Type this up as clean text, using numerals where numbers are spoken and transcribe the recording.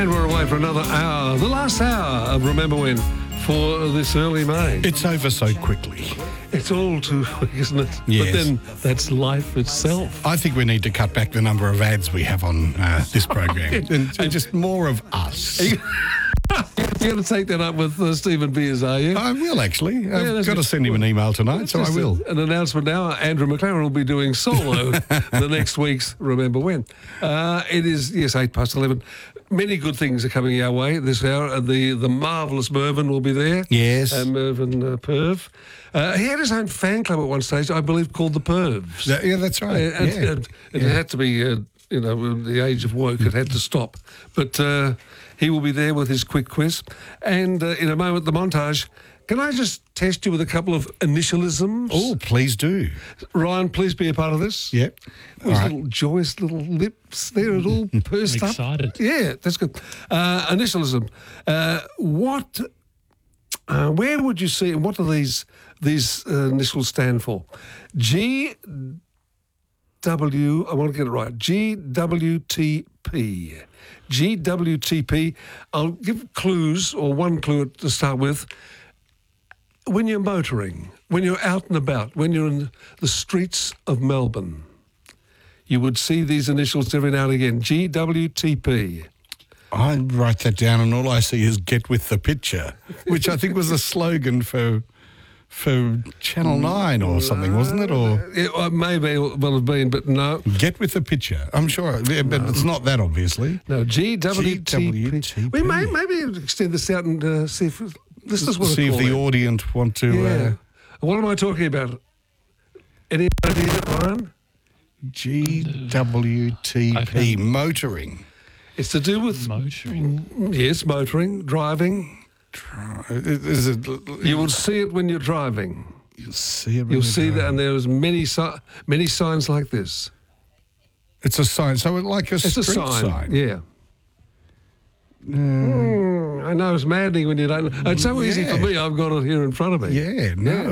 And we're away for another hour, the last hour of Remember When for this early May. It's over so quickly. It's all too quick, isn't it? Yes. But then that's life itself. I think we need to cut back the number of ads we have on this program. and just more of us. You're going to take that up with Stephen Beers, are you? I will, actually. I've got to send him an email tonight, so I Just will. An announcement now. Andrew McLaren will be doing solo the next week's Remember When. It is, yes, 11:08. Many good things are coming our way this hour. The marvellous Mervyn will be there. Yes. Mervyn Perv. He had his own fan club at one stage, I believe, called the Pervs. Yeah, that's right. And it had to be, the age of woke, it had to stop. But he will be there with his quick quiz. And in a moment, the montage. Can I just test you with a couple of initialisms? Oh, please do. Ryan, please be a part of this. Yep. Those All right. little joyous little lips there, it all pursed up. Excited. Yeah, that's good. Initialism. Where would you see, and what do these initials stand for? I want to get it right. GWTP. GWTP. I'll give clues, or one clue to start with. When you're motoring, when you're out and about, when you're in the streets of Melbourne, you would see these initials every now and again. GWTP. I write that down and all I see is "Get with the picture," which I think was a slogan for Channel 9 or something, wasn't it? Or It may well have been, but no. "Get with the picture." I'm sure, yeah, but it's not that, obviously. No, GWTP. GWTP. We may maybe extend this out and see if this is what See if the audience want to... Yeah. What am I talking about? Any idea, Ryan? GWTP, Okay. motoring. It's to do with... Motoring. Yes, motoring, driving. Is it, You will see it when you're driving. you'll see it. when You'll you see drive. that, and there's many signs like this. It's a sign, so like a It's street a sign. sign. Yeah. I know it's maddening when you don't. It's so easy for Yeah. me. I've got it here in front of me. Yeah, no.